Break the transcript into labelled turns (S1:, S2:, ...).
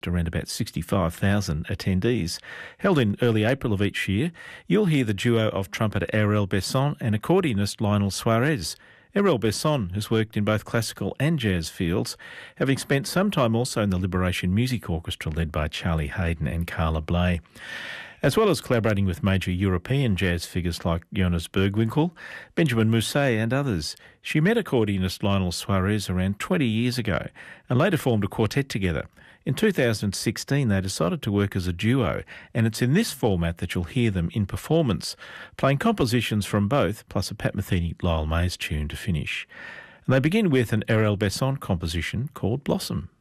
S1: around about 65,000 attendees. Held in early April of each year, you'll hear the duo of trumpeter Ariel Besson and accordionist Lionel Suarez. Ariel Besson has worked in both classical and jazz fields, having spent some time also in the Liberation Music Orchestra led by Charlie Haydn and Carla Bley, as well as collaborating with major European jazz figures like Jonas Bergwinkel, Benjamin Musset and others. She met accordionist Lionel Suarez around 20 years ago and later formed a quartet together. In 2016 they decided to work as a duo, and it's in this format that you'll hear them in performance, playing compositions from both plus a Pat Metheny-Lyle Mays tune to finish. And they begin with an Ariel Besson composition called Blossom.